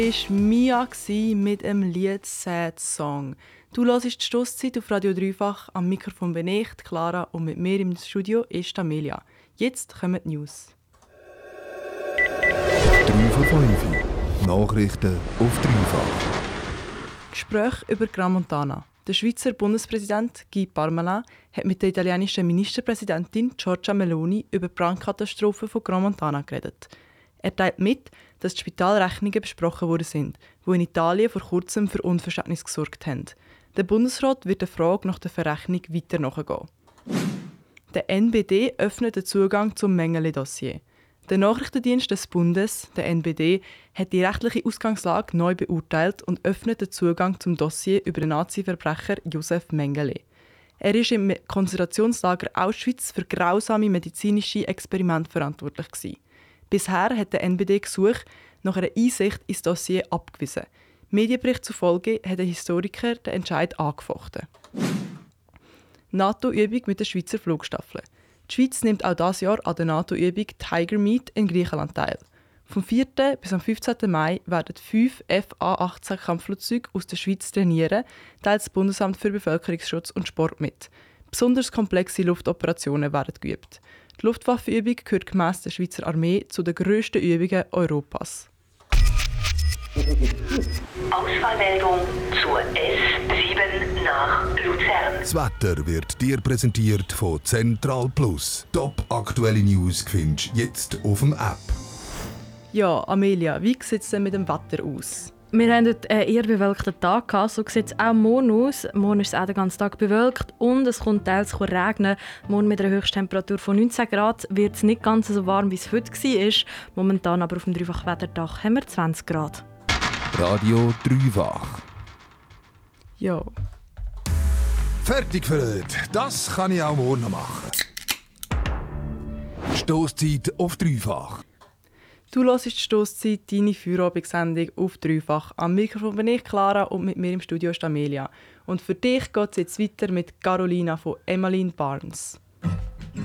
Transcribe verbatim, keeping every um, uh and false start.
war Mia mit dem Lied «Sad Song». Du hörst die Stosszeit auf Radio Dreifach. Am Mikrofon bin ich, Clara, und mit mir im Studio ist Amelia. Jetzt kommen die News. drei vor fünf. Nachrichten auf Dreifach. Gespräch über Gran Montana. Der Schweizer Bundespräsident Guy Parmelin hat mit der italienischen Ministerpräsidentin Giorgia Meloni über die Brandkatastrophe von Gran Montana geredet. Er teilt mit, dass die Spitalrechnungen besprochen worden sind, die in Italien vor kurzem für Unverständnis gesorgt haben. Der Bundesrat wird der Frage nach der Verrechnung weiter nachgehen. Der N B D öffnet den Zugang zum Mengele-Dossier. Der Nachrichtendienst des Bundes, der N B D, hat die rechtliche Ausgangslage neu beurteilt und öffnet den Zugang zum Dossier über den Nazi-Verbrecher Josef Mengele. Er war im Konzentrationslager Auschwitz für grausame medizinische Experimente verantwortlich gewesen. Bisher hat der N B D-Gesuch nach einer Einsicht ins Dossier abgewiesen. Medienbericht zufolge hat der Historiker den Entscheid angefochten. NATO-Übung mit der Schweizer Flugstaffel. Die Schweiz nimmt auch dieses Jahr an der NATO-Übung Tiger Meet in Griechenland teil. Vom vierten bis am fünfzehnten Mai werden fünf F A achtzehn Kampfflugzeuge aus der Schweiz trainieren, teilt das Bundesamt für Bevölkerungsschutz und Sport mit. Besonders komplexe Luftoperationen werden geübt. Die Luftwaffenübung gehört gemäss der Schweizer Armee zu den grössten Übungen Europas. Ausfallmeldung zur S sieben nach Luzern. Das Wetter wird dir präsentiert von Central Plus. Top aktuelle News findest du jetzt auf dem App. Ja, Amelia, wie sieht es denn mit dem Wetter aus? Wir hatten heute einen eher bewölkten Tag, so sieht es auch morgen aus. Morgen ist es auch den ganzen Tag bewölkt und es kommt teils regnen. Morgen mit einer Höchsttemperatur von neunzehn Grad wird es nicht ganz so warm, wie es heute war. Momentan aber auf dem Dreifach-Wetterdach haben wir zwanzig Grad. Radio Dreifach. Ja. Fertig für heute. Das kann ich auch morgen noch machen. Stosszeit auf Dreifach. Du hörst die Stosszeit, deine Feuerabendsendung auf Dreifach. Am Mikrofon bin ich, Clara, und mit mir im Studio ist Amelia. Und für dich geht es jetzt weiter mit Carolina von Emmeline Barnes.